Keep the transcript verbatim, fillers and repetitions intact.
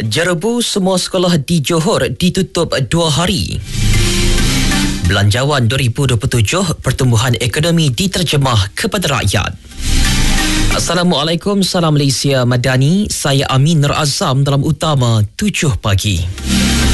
Jerebu semua sekolah di Johor ditutup dua hari. Belanjawan dua ribu dua puluh tujuh, pertumbuhan ekonomi diterjemah kepada rakyat. Assalamualaikum, salam Malaysia Madani. Saya Amin Nur Azam dalam Utama tujuh pagi.